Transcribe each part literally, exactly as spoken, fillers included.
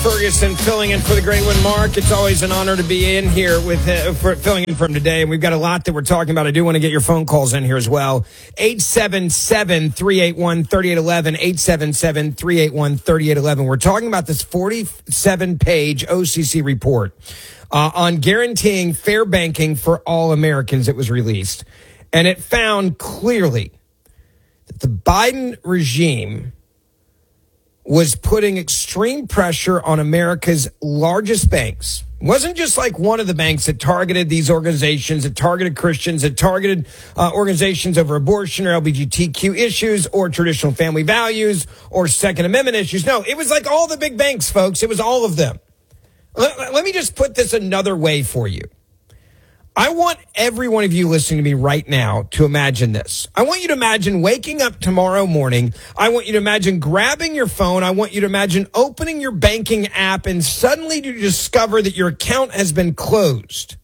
Ferguson filling in for the great one, Mark. It's always an honor to be in here with uh, for filling in from today. And we've got a lot that we're talking about. I do want to get your phone calls in here as well. eight seven seven, three eight one, three eight one one, eight seven seven, three eight one, three eight one one. We're talking about this forty-seven page O C C report uh, on guaranteeing fair banking for all Americans that was released. And it found clearly that the Biden regime was putting extreme pressure on America's largest banks. It wasn't just like one of the banks that targeted these organizations, that targeted Christians, that targeted uh, organizations over abortion or L G B T Q issues or traditional family values or Second Amendment issues. No, it was like all the big banks, folks. It was all of them. Let, let me just put this another way for you. I want every one of you listening to me right now to imagine this. I want you to imagine waking up tomorrow morning. I want you to imagine grabbing your phone. I want you to imagine opening your banking app and suddenly you discover that your account has been closed.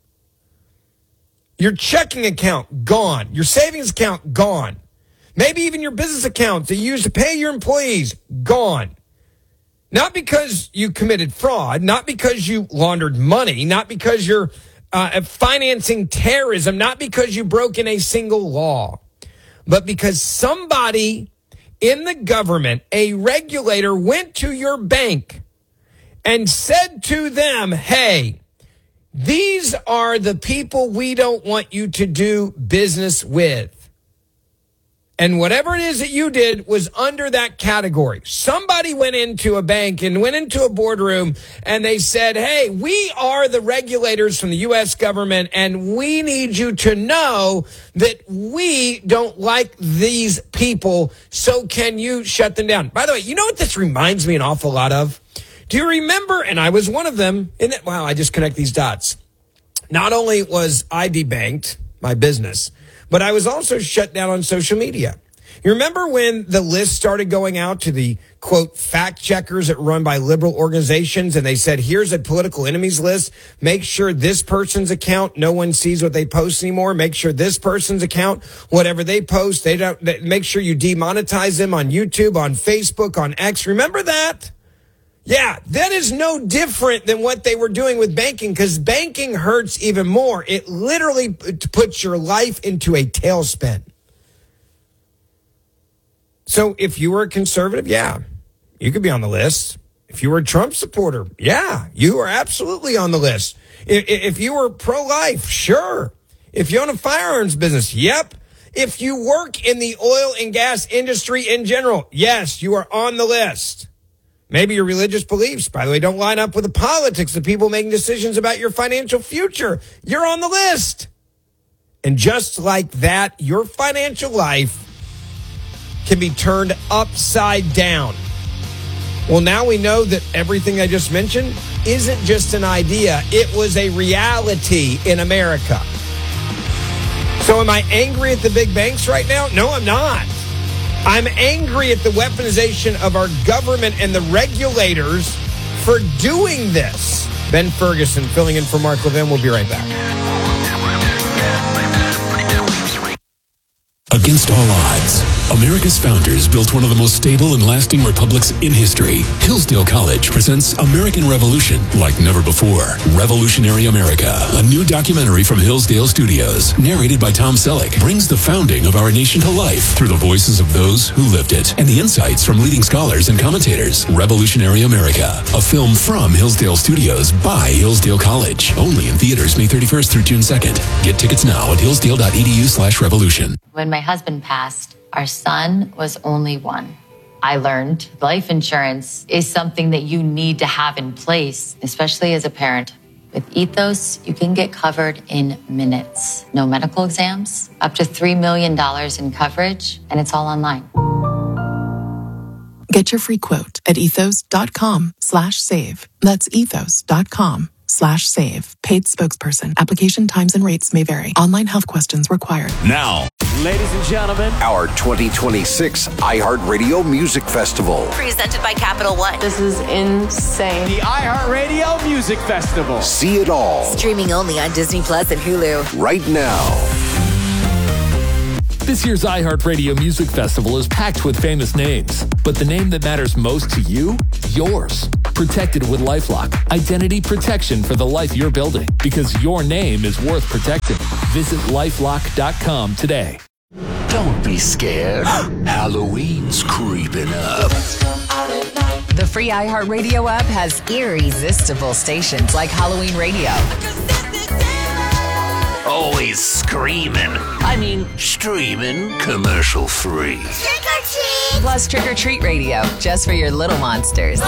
Your checking account, gone. Your savings account, gone. Maybe even your business account that you use to pay your employees, gone. Not because you committed fraud, not because you laundered money, not because you're Uh, financing terrorism, not because you broke in a single law, but because somebody in the government, a regulator, went to your bank and said to them, hey, these are the people we don't want you to do business with. And whatever it is that you did was under that category. Somebody went into a bank and went into a boardroom and they said, hey, we are the regulators from the U S government and we need you to know that we don't like these people. So can you shut them down? By the way, you know what this reminds me an awful lot of? Do you remember? And I was one of them. Isn't it? Wow, I just connect these dots. Not only was I debanked, my business, but I was also shut down on social media. You remember when the list started going out to the, quote, fact checkers that run by liberal organizations, and they said, here's a political enemies list. Make sure this person's account, no one sees what they post anymore. Make sure this person's account, whatever they post, they don't, they, make sure you demonetize them on YouTube, on Facebook, on X. Remember that? Yeah, that is no different than what they were doing with banking, because banking hurts even more. It literally puts your life into a tailspin. So if you were a conservative, yeah, you could be on the list. If you were a Trump supporter, yeah, you are absolutely on the list. If, if you were pro-life, sure. If you own a firearms business, yep. If you work in the oil and gas industry in general, yes, you are on the list. Maybe your religious beliefs, by the way, don't line up with the politics of people making decisions about your financial future. You're on the list. And just like that, your financial life can be turned upside down. Well, now we know that everything I just mentioned isn't just an idea. It was a reality in America. So am I angry at the big banks right now? No, I'm not. I'm angry at the weaponization of our government and the regulators for doing this. Ben Ferguson filling in for Mark Levin. We'll be right back. Against all odds, America's founders built one of the most stable and lasting republics in history. Hillsdale College presents American Revolution like never before. Revolutionary America, a new documentary from Hillsdale Studios, narrated by Tom Selleck, brings the founding of our nation to life through the voices of those who lived it and the insights from leading scholars and commentators. Revolutionary America, a film from Hillsdale Studios by Hillsdale College. Only in theaters May thirty-first through June second. Get tickets now at hillsdale.edu slash revolution. When my husband passed, our son was only one. I learned life insurance is something that you need to have in place, especially as a parent. With Ethos, you can get covered in minutes. No medical exams, up to three million dollars in coverage, and it's all online. Get your free quote at ethos.com slash save. That's ethos.com slash save. Paid spokesperson. Application times and rates may vary. Online health questions required. Now, ladies and gentlemen, our twenty twenty-six iHeartRadio Music Festival. Presented by Capital One. This is insane. The iHeartRadio Music Festival. See it all. Streaming only on Disney Plus and Hulu. Right now. This year's iHeartRadio Music Festival is packed with famous names, but the name that matters most to you, yours. Protect it with LifeLock. Identity protection for the life you're building. Because your name is worth protecting. Visit lifelock dot com today. Don't be scared. Halloween's creeping up. The free iHeartRadio app has irresistible stations like Halloween Radio. Always screaming. I mean, streaming commercial free. Trick or treat! Plus Trick or Treat Radio, just for your little monsters.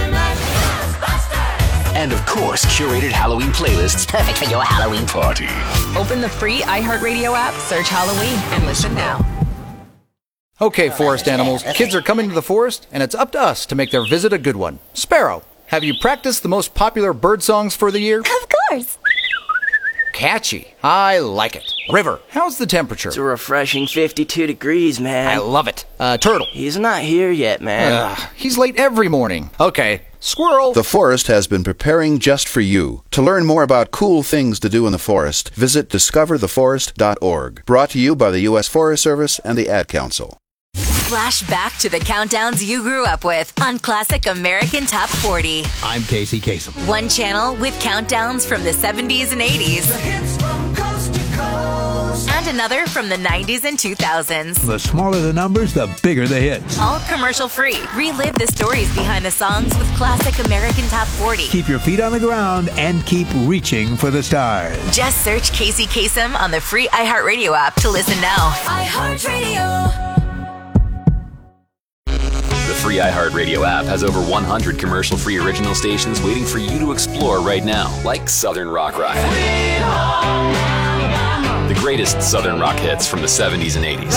And of course, curated Halloween playlists perfect for your Halloween party. Open the free iHeartRadio app, search Halloween, and listen now. Okay, forest animals, kids are coming to the forest, and it's up to us to make their visit a good one. Sparrow, have you practiced the most popular bird songs for the year? Of course. Catchy. I like it. River, how's the temperature? It's a refreshing fifty-two degrees, man. I love it. Uh, Turtle. He's not here yet, man. Uh, he's late every morning. Okay. Squirrel. The forest has been preparing just for you. To learn more about cool things to do in the forest, visit discover the forest dot org. Brought to you by the U S Forest Service and the Ad Council. Flash back to the countdowns you grew up with on Classic American Top forty. I'm Casey Kasem. One channel with countdowns from the seventies and eighties. The hits from coast to coast. And another from the nineties and two thousands. The smaller the numbers, the bigger the hits. All commercial free. Relive the stories behind the songs with Classic American Top forty. Keep your feet on the ground and keep reaching for the stars. Just search Casey Kasem on the free iHeartRadio app to listen now. iHeartRadio. The free iHeartRadio app has over one hundred commercial-free original stations waiting for you to explore right now, like Southern Rock Ride. The greatest Southern rock hits from the seventies and eighties.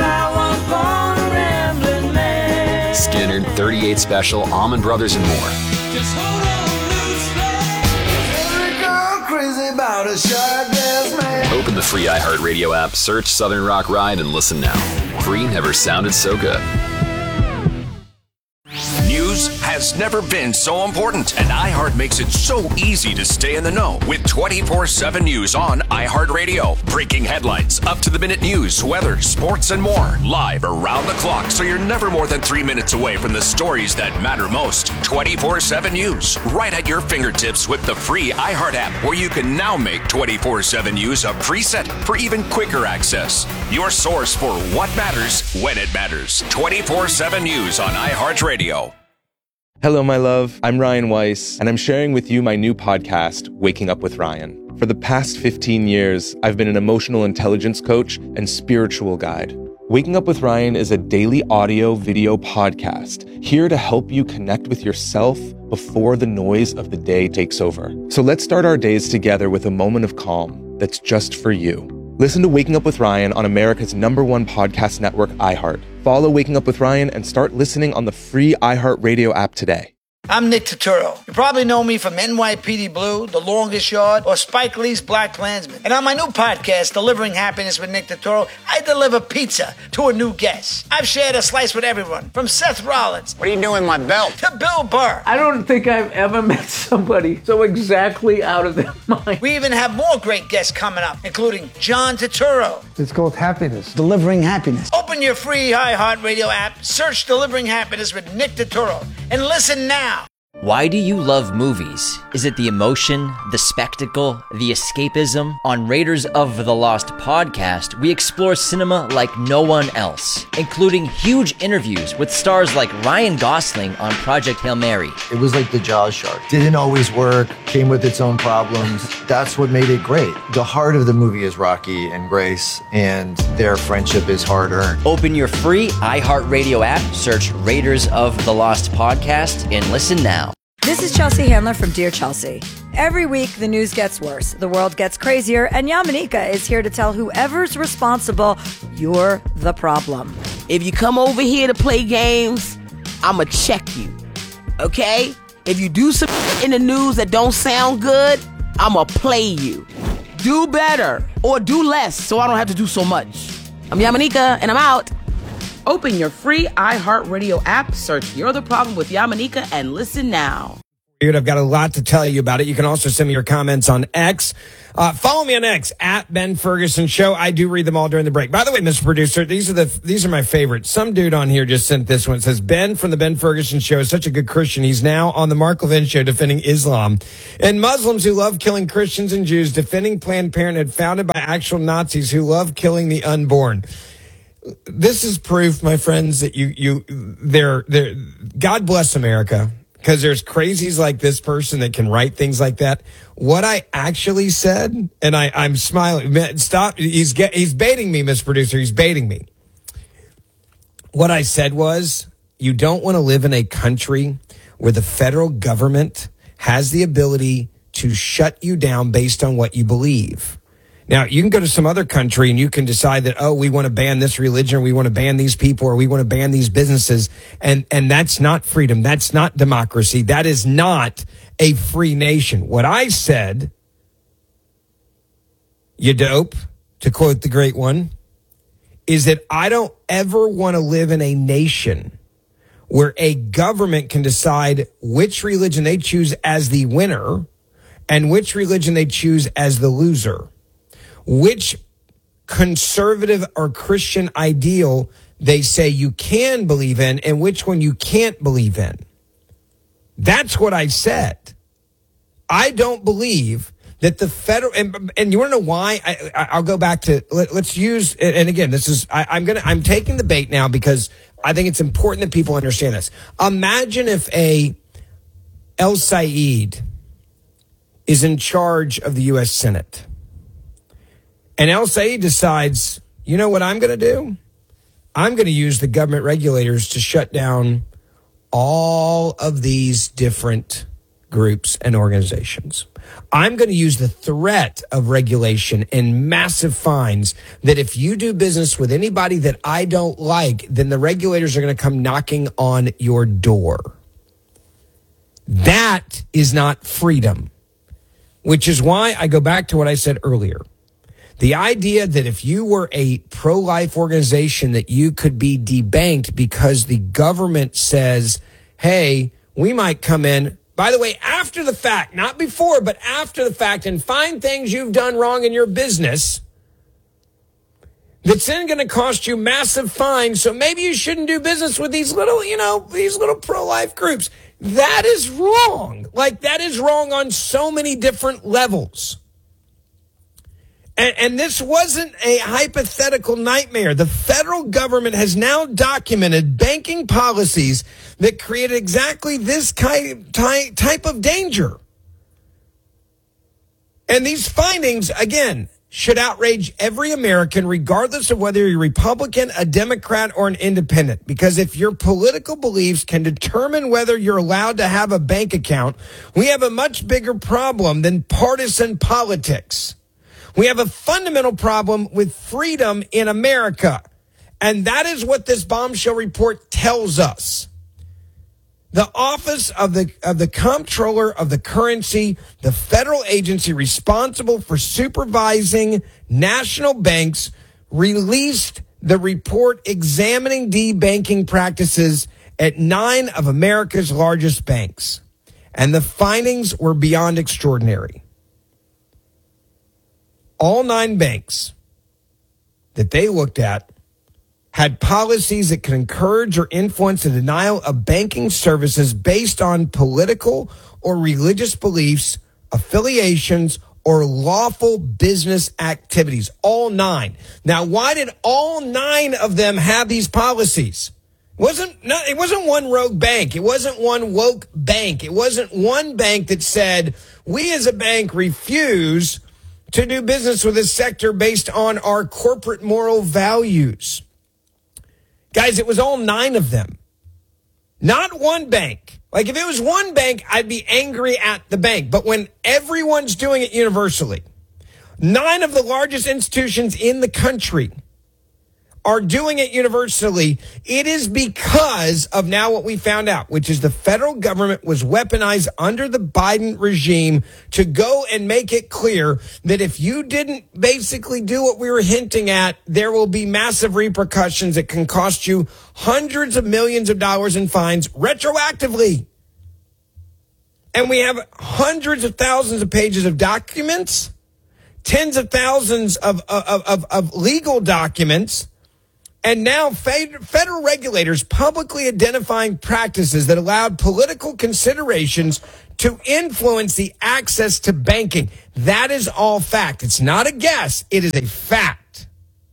Skinner, thirty-eight Special, Allman Brothers, and more. Just hold on loosely. Go crazy about a short-dressed man. Open the free iHeartRadio app, search Southern Rock Ride, and listen now. Free never sounded so good. News has never been so important, and iHeart makes it so easy to stay in the know with twenty-four seven News on iHeartRadio. Breaking headlines, up-to-the-minute news, weather, sports, and more. Live around the clock, so you're never more than three minutes away from the stories that matter most. twenty-four seven News, right at your fingertips with the free iHeart app, where you can now make twenty-four seven News a preset for even quicker access. Your source for what matters when it matters. twenty-four seven News on iHeartRadio. Hello, my love. I'm Ryan Weiss, and I'm sharing with you my new podcast, Waking Up with Ryan. For the past fifteen years, I've been an emotional intelligence coach and spiritual guide. Waking Up with Ryan is a daily audio video podcast here to help you connect with yourself before the noise of the day takes over. So let's start our days together with a moment of calm that's just for you. Listen to Waking Up with Ryan on America's number one podcast network, iHeart. Follow Waking Up with Ryan and start listening on the free iHeartRadio app today. I'm Nick Turturro. You probably know me from N Y P D Blue, The Longest Yard, or Spike Lee's Black Klansman. And on my new podcast, Delivering Happiness with Nick Turturro, I deliver pizza to a new guest. I've shared a slice with everyone, from Seth Rollins. What are you doing with my belt? To Bill Burr. I don't think I've ever met somebody so exactly out of their mind. We even have more great guests coming up, including John Turturro. It's called Happiness. Delivering Happiness. Open your free iHeartRadio app, search Delivering Happiness with Nick Turturro, and listen now. Why do you love movies? Is it the emotion, the spectacle, the escapism? On Raiders of the Lost podcast, we explore cinema like no one else, including huge interviews with stars like Ryan Gosling on Project Hail Mary. It was like the Jaws shark. Didn't always work, came with its own problems. That's what made it great. The heart of the movie is Rocky and Grace, and their friendship is hard-earned. Open your free iHeartRadio app, search Raiders of the Lost podcast, and listen now. This is Chelsea Handler from Dear Chelsea. Every week, the news gets worse, the world gets crazier, and Yamanika is here to tell whoever's responsible, you're the problem. If you come over here to play games, I'ma check you, okay? If you do some in the news that don't sound good, I'ma play you. Do better, or do less, so I don't have to do so much. I'm Yamanika, and I'm out. Open your free iHeartRadio app, search You're the Problem with Yamanika, and listen now. I've got a lot to tell you about it. You can also send me your comments on X. Uh, follow me on X at Ben Ferguson Show. I do read them all during the break. By the way, Mister Producer, these are the these are my favorites. Some dude on here just sent this one. It says, Ben from the Ben Ferguson Show is such a good Christian. He's now on the Mark Levin Show defending Islam. And Muslims who love killing Christians and Jews defending Planned Parenthood founded by actual Nazis who love killing the unborn. This is proof, my friends, that you you they're they're God bless America. Because there's crazies like this person that can write things like that. What I actually said, and I, I'm smiling. Stop. He's get, he's baiting me, Mister Producer. He's baiting me. What I said was, you don't want to live in a country where the federal government has the ability to shut you down based on what you believe. Now, you can go to some other country and you can decide that, oh, we want to ban this religion, or we want to ban these people, or we want to ban these businesses. And, and that's not freedom. That's not democracy. That is not a free nation. What I said, you dope, to quote the great one, is that I don't ever want to live in a nation where a government can decide which religion they choose as the winner and which religion they choose as the loser. Which conservative or Christian ideal they say you can believe in and which one you can't believe in. That's what I said. I don't believe that the federal, and, and you want to know why? I, I'll go back to, let, let's use, and again, this is, I, I'm going to, I'm taking the bait now because I think it's important that people understand this. Imagine if a El Said is in charge of the U S Senate. And El Said decides, you know what I'm going to do? I'm going to use the government regulators to shut down all of these different groups and organizations. I'm going to use the threat of regulation and massive fines that if you do business with anybody that I don't like, then the regulators are going to come knocking on your door. That is not freedom, which is why I go back to what I said earlier. The idea that if you were a pro-life organization that you could be debanked because the government says, hey, we might come in, by the way, after the fact, not before, but after the fact, and find things you've done wrong in your business that's then going to cost you massive fines. So maybe you shouldn't do business with these little, you know, these little pro-life groups. That is wrong. Like, that is wrong on so many different levels. And, and this wasn't a hypothetical nightmare. The federal government has now documented banking policies that created exactly this kind, type of danger. And these findings, again, should outrage every American, regardless of whether you're a Republican, a Democrat, or an independent. Because if your political beliefs can determine whether you're allowed to have a bank account, we have a much bigger problem than partisan politics. We have a fundamental problem with freedom in America. And that is what this bombshell report tells us. The Office of the of the Comptroller of the Currency, the federal agency responsible for supervising national banks, released the report examining de-banking practices at nine of America's largest banks. And the findings were beyond extraordinary. All nine banks that they looked at had policies that could encourage or influence the denial of banking services based on political or religious beliefs, affiliations, or lawful business activities. All nine. Now, why did all nine of them have these policies? It wasn't, no, it wasn't one rogue bank. It wasn't one woke bank. It wasn't one bank that said, we as a bank refuse to do business with this sector based on our corporate moral values. Guys, it was all nine of them. Not one bank. Like, if it was one bank, I'd be angry at the bank. But when everyone's doing it universally, nine of the largest institutions in the country are doing it universally, it is because of now what we found out, which is the federal government was weaponized under the Biden regime to go and make it clear that if you didn't basically do what we were hinting at, there will be massive repercussions that can cost you hundreds of millions of dollars in fines retroactively. And we have hundreds of thousands of pages of documents, tens of thousands of, of, of, of legal documents, and now federal regulators publicly identifying practices that allowed political considerations to influence the access to banking. That is all fact. It's not a guess. It is a fact.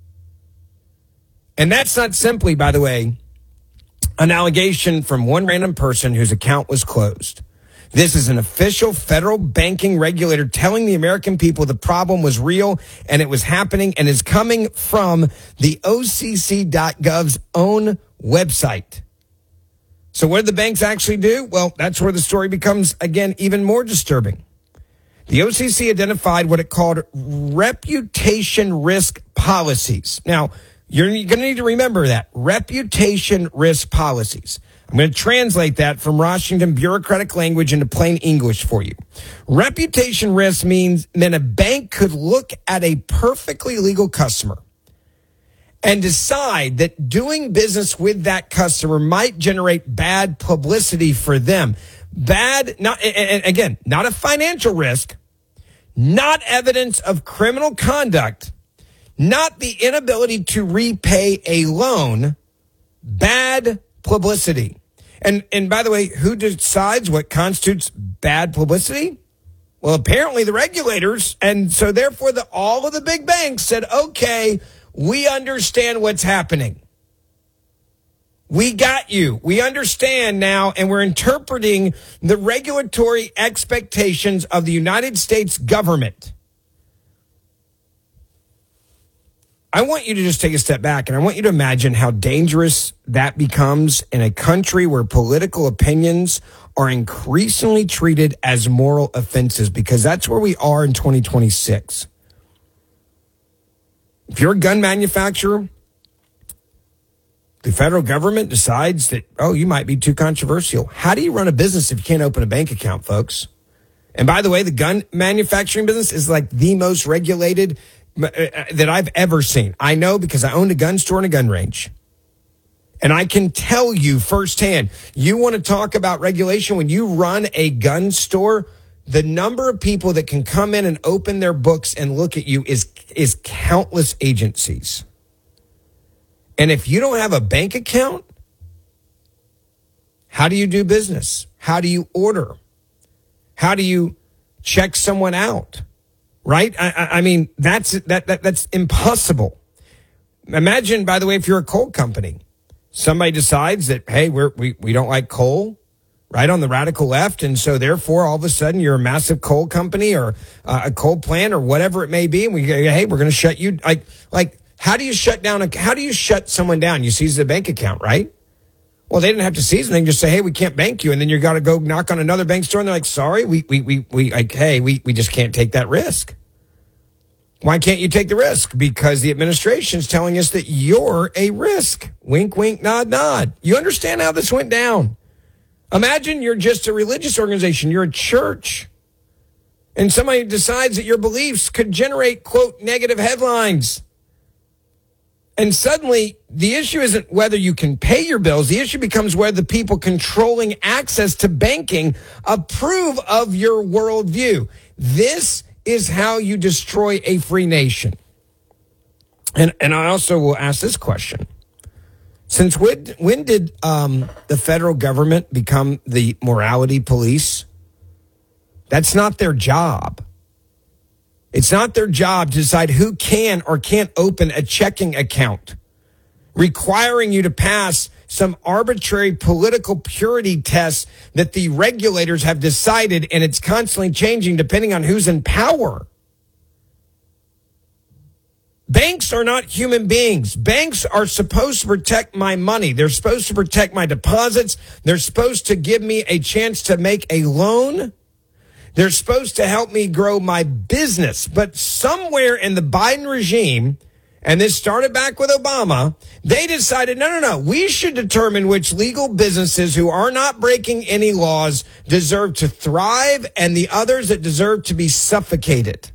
And that's not simply, by the way, an allegation from one random person whose account was closed. This is an official federal banking regulator telling the American people the problem was real and it was happening, and is coming from the O C C dot gov's own website. So what did the banks actually do? Well, that's where the story becomes, again, even more disturbing. The O C C identified what it called reputation risk policies. Now, you're going to need to remember that. Reputation risk policies. I'm going to translate that from Washington bureaucratic language into plain English for you. Reputation risk means that a bank could look at a perfectly legal customer and decide that doing business with that customer might generate bad publicity for them. Bad, not, and again, not a financial risk, not evidence of criminal conduct, not the inability to repay a loan, bad publicity. And and by the way, who decides what constitutes bad publicity? Well, apparently the regulators. And so therefore the all of the big banks said, okay, we understand what's happening. We got you. We understand now, and we're interpreting the regulatory expectations of the United States government. I want you to just take a step back, and I want you to imagine how dangerous that becomes in a country where political opinions are increasingly treated as moral offenses, because that's where we are in twenty twenty-six. If you're a gun manufacturer, the federal government decides that, oh, you might be too controversial. How do you run a business if you can't open a bank account, folks? And by the way, the gun manufacturing business is like the most regulated that I've ever seen. I know because I owned a gun store and a gun range. And I can tell you firsthand, you want to talk about regulation when you run a gun store, the number of people that can come in and open their books and look at you is, is countless agencies. And if you don't have a bank account, how do you do business? How do you order? How do you check someone out? Right? I, I mean, that's that, that that's impossible. Imagine, by the way, if you're a coal company, somebody decides that, hey, we're, we we don't like coal, right, on the radical left, and so therefore all of a sudden you're a massive coal company or uh, a coal plant or whatever it may be, and we go, hey, we're going to shut you. Like, like, how do you shut down? A, how do you shut someone down? You seize a bank account, right? Well, they didn't have to seize anything. Just say, hey, we can't bank you. And then you got to go knock on another bank store. And they're like, sorry, we, we, we, we, like, hey, we, we just can't take that risk. Why can't you take the risk? Because the administration's telling us that you're a risk. Wink, wink, nod, nod. You understand how this went down? Imagine you're just a religious organization. You're a church. And somebody decides that your beliefs could generate, quote, negative headlines. And suddenly, the issue isn't whether you can pay your bills. The issue becomes whether the people controlling access to banking approve of your worldview. This is how you destroy a free nation. And and I also will ask this question. Since when, when did um, the federal government become the morality police? That's not their job. It's not their job to decide who can or can't open a checking account, requiring you to pass some arbitrary political purity test that the regulators have decided, and it's constantly changing depending on who's in power. Banks are not human beings. Banks are supposed to protect my money. They're supposed to protect my deposits. They're supposed to give me a chance to make a loan. They're supposed to help me grow my business. But somewhere in the Biden regime, and this started back with Obama, they decided, no, no, no, we should determine which legal businesses who are not breaking any laws deserve to thrive and the others that deserve to be suffocated.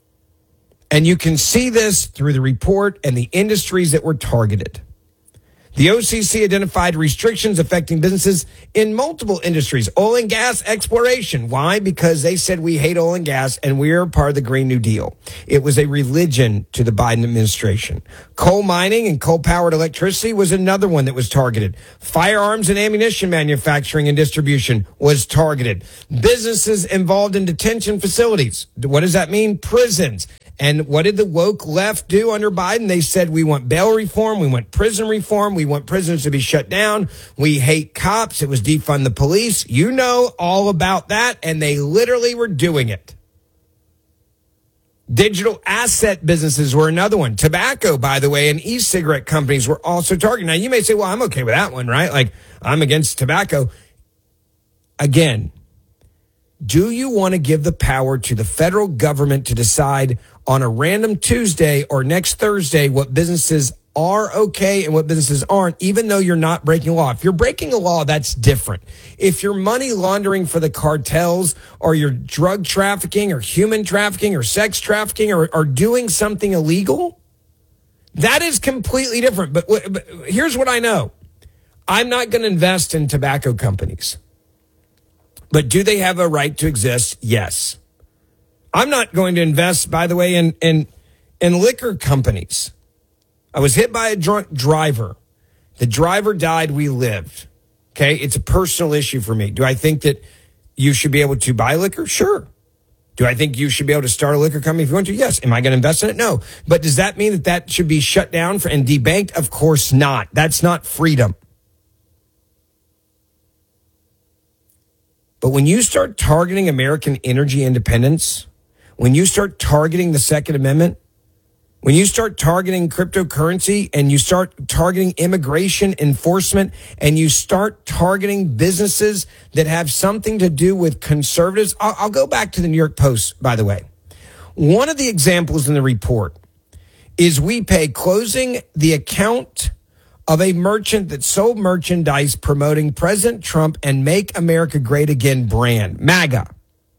And you can see this through the report and the industries that were targeted. The O C C identified restrictions affecting businesses in multiple industries. Oil and gas exploration. Why? Because they said we hate oil and gas and we're part of the Green New Deal. It was a religion to the Biden administration. Coal mining and coal-powered electricity was another one that was targeted. Firearms and ammunition manufacturing and distribution was targeted. Businesses involved in detention facilities. What does that mean? Prisons. And what did the woke left do under Biden? They said, we want bail reform. We want prison reform. We want prisons to be shut down. We hate cops. It was defund the police. You know all about that. And they literally were doing it. Digital asset businesses were another one. Tobacco, by the way, and e-cigarette companies were also targeted. Now, you may say, well, I'm okay with that one, right? Like, I'm against tobacco. Again, do you want to give the power to the federal government to decide on a random Tuesday or next Thursday what businesses are okay and what businesses aren't, even though you're not breaking a law? If you're breaking a law, that's different. If you're money laundering for the cartels or you're drug trafficking or human trafficking or sex trafficking or, or doing something illegal, that is completely different. But, but here's what I know. I'm not going to invest in tobacco companies. But do they have a right to exist? Yes. I'm not going to invest, by the way, in, in, in liquor companies. I was hit by a drunk driver. The driver died. We lived. Okay. It's a personal issue for me. Do I think that you should be able to buy liquor? Sure. Do I think you should be able to start a liquor company if you want to? Yes. Am I going to invest in it? No. But does that mean that that should be shut down for, and debanked? Of course not. That's not freedom. But when you start targeting American energy independence, when you start targeting the Second Amendment, when you start targeting cryptocurrency and you start targeting immigration enforcement and you start targeting businesses that have something to do with conservatives, I'll, I'll go back to the New York Post, by the way. One of the examples in the report is we pay closing the account of a merchant that sold merchandise promoting President Trump and Make America Great Again brand, MAGA.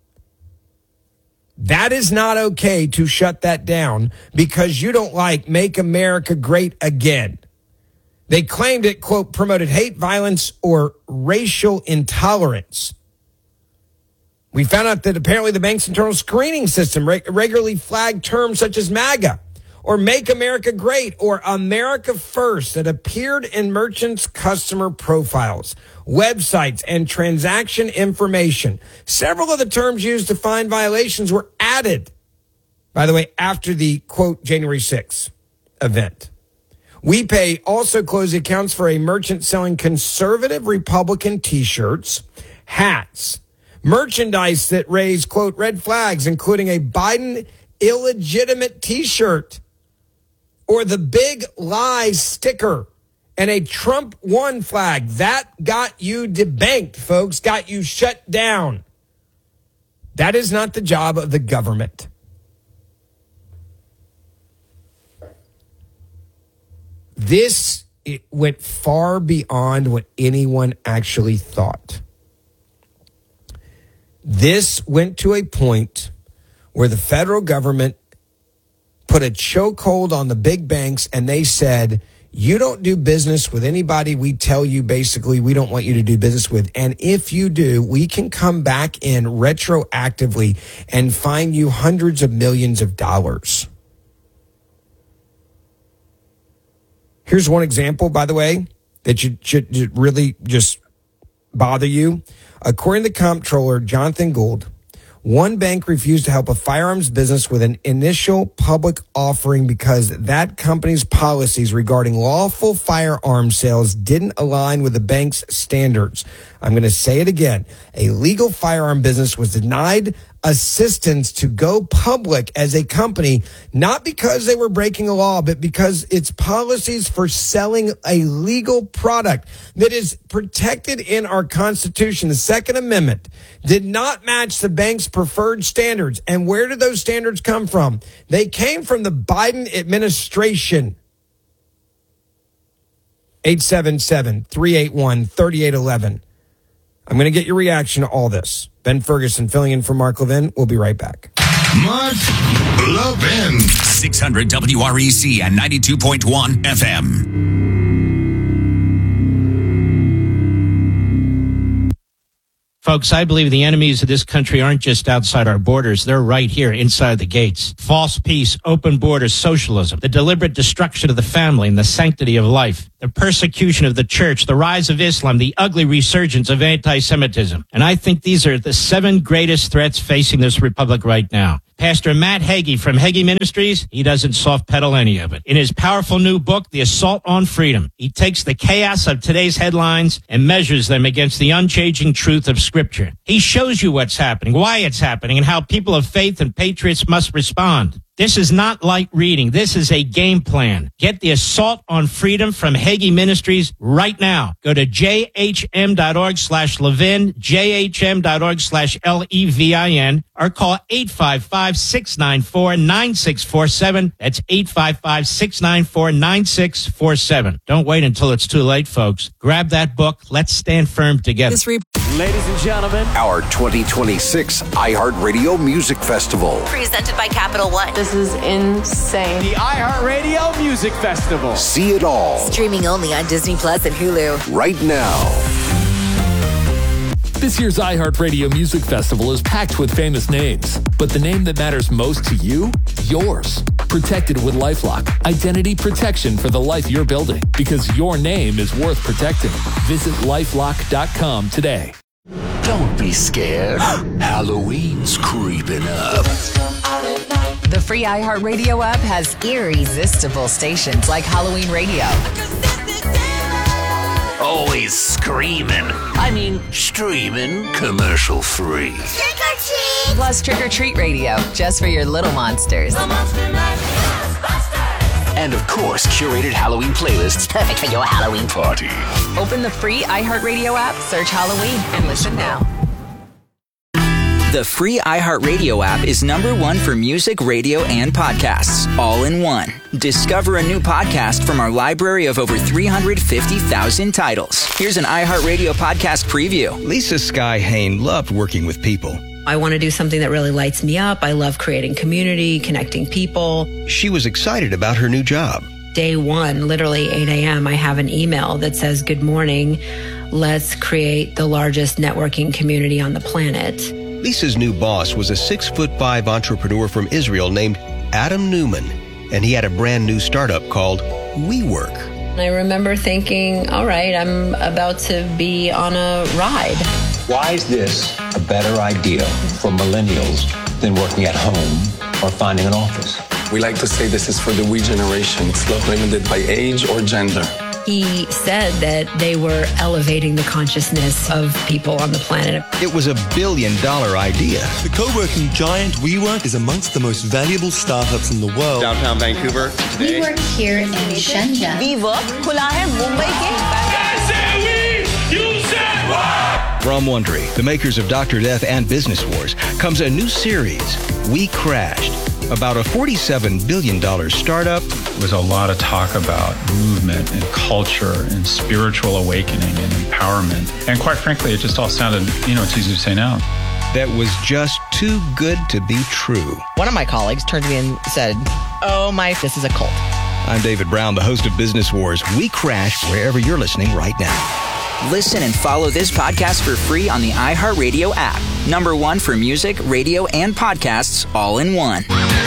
That is not okay to shut that down because you don't like Make America Great Again. They claimed it, quote, promoted hate, violence, or racial intolerance. We found out that apparently the bank's internal screening system re- regularly flagged terms such as MAGA or Make America Great or America First that appeared in merchants' customer profiles, websites, and transaction information. Several of the terms used to find violations were added, by the way, after the, quote, January sixth event. WePay also closed accounts for a merchant selling conservative Republican T-shirts, hats, merchandise that raised, quote, red flags, including a Biden illegitimate T-shirt or the Big Lie sticker and a Trump won flag. That got you debanked, folks, got you shut down. That is not the job of the government. This it went far beyond what anyone actually thought. This went to a point where the federal government put a chokehold on the big banks and they said, you don't do business with anybody we tell you basically we don't want you to do business with. And if you do, we can come back in retroactively and fine you hundreds of millions of dollars. Here's one example, by the way, that should, should really just bother you. According to the comptroller, Jonathan Gould, one bank refused to help a firearms business with an initial public offering because that company's policies regarding lawful firearms sales didn't align with the bank's standards. I'm going to say it again. A legal firearm business was denied assistance to go public as a company, not because they were breaking a law, but because its policies for selling a legal product that is protected in our Constitution, the Second Amendment, did not match the bank's preferred standards. And where did those standards come from? They came from the Biden administration. eight seven seven, three eight one, three eight one one. I'm going to get your reaction to all this. Ben Ferguson filling in for Mark Levin. We'll be right back. Mark Levin. six hundred W R E C and ninety-two point one F M. Folks, I believe the enemies of this country aren't just outside our borders. They're right here inside the gates. False peace, open borders, socialism, the deliberate destruction of the family and the sanctity of life, the persecution of the church, the rise of Islam, the ugly resurgence of anti-Semitism. And I think these are the seven greatest threats facing this republic right now. Pastor Matt Hagee from Hagee Ministries, he doesn't soft pedal any of it. In his powerful new book, The Assault on Freedom, he takes the chaos of today's headlines and measures them against the unchanging truth of Scripture. He shows you what's happening, why it's happening, and how people of faith and patriots must respond. This is not light reading. This is a game plan. Get The Assault on Freedom from Hagee Ministries right now. Go to jhm.org slash Levin, jhm.org slash L E V I N, or call eight five five, six nine four, nine six four seven. That's eight five five, six nine four, nine six four seven. Don't wait until it's too late, folks. Grab that book. Let's stand firm together. This re- Ladies and gentlemen, our twenty twenty-six iHeartRadio Music Festival. Presented by Capital One. This is insane. The iHeartRadio Music Festival. See it all. Streaming only on Disney Plus and Hulu. Right now. This year's iHeartRadio Music Festival is packed with famous names, but the name that matters most to you? Yours. Protected with LifeLock. Identity protection for the life you're building, because your name is worth protecting. Visit lifelock dot com today. Don't be scared. Halloween's creeping up. The free iHeartRadio app has irresistible stations like Halloween Radio. Always screaming. I mean, streaming commercial free. Trick or treat! Plus Trick or Treat Radio, just for your little monsters. And of course, curated Halloween playlists perfect for your Halloween party. Open the free iHeartRadio app, search Halloween, and listen now. The free iHeartRadio app is number one for music, radio, and podcasts, all in one. Discover a new podcast from our library of over three hundred fifty thousand titles. Here's an iHeartRadio podcast preview. Lisa Sky Hain loved working with people. I want to do something that really lights me up. I love creating community, connecting people. She was excited about her new job. Day one, literally eight a.m., I have an email that says, "Good morning. Let's create the largest networking community on the planet." Lisa's new boss was a six foot five entrepreneur from Israel named Adam Newman, and he had a brand new startup called WeWork. And I remember thinking, all right, I'm about to be on a ride. Why is this a better idea for millennials than working at home or finding an office? We like to say this is for the we generation. It's not limited by age or gender. He said that they were elevating the consciousness of people on the planet. It was a billion dollar idea. The co-working giant WeWork is amongst the most valuable startups in the world. Downtown Vancouver. We work here in Shenzhen. WeWork खुला है मुंबई के From Wondery, the makers of Doctor Death and Business Wars, comes a new series, We Crashed, about a forty-seven billion dollars startup. There was a lot of talk about movement and culture and spiritual awakening and empowerment. And quite frankly, it just all sounded, you know, it's easy to say now. That was just too good to be true. One of my colleagues turned to me and said, "Oh my, this is a cult." I'm David Brown, the host of Business Wars. We Crash wherever you're listening right now. Listen and follow this podcast for free on the iHeartRadio app. Number one for music, radio, and podcasts, all in one.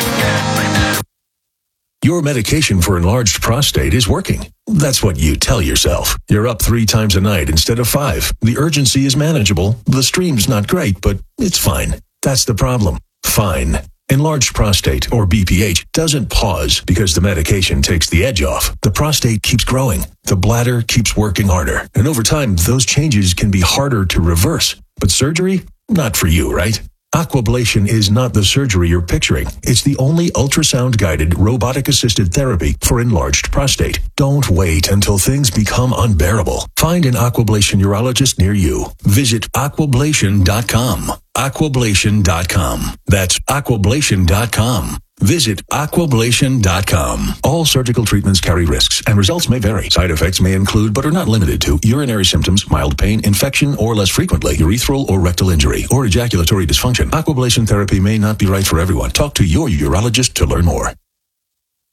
Your medication for enlarged prostate is working. That's what you tell yourself. You're up three times a night instead of five. The urgency is manageable. The stream's not great, but it's fine. That's the problem. Fine. Enlarged prostate, or B P H, doesn't pause because the medication takes the edge off. The prostate keeps growing. The bladder keeps working harder. And over time, those changes can be harder to reverse. But surgery? Not for you, right? Aquablation is not the surgery you're picturing. It's the only ultrasound-guided, robotic-assisted therapy for enlarged prostate. Don't wait until things become unbearable. Find an Aquablation urologist near you. Visit aquablation dot com. aquablation dot com. That's aquablation dot com. Visit aquablation dot com. All surgical treatments carry risks, and results may vary. Side effects may include, but are not limited to, urinary symptoms, mild pain, infection, or less frequently, urethral or rectal injury, or ejaculatory dysfunction. Aquablation therapy may not be right for everyone. Talk to your urologist to learn more.